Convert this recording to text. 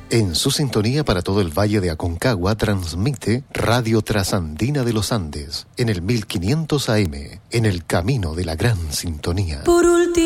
En su sintonía para todo el Valle de Aconcagua transmite Radio Trasandina de los Andes en el 1500 AM, en el camino de la gran sintonía. Por último.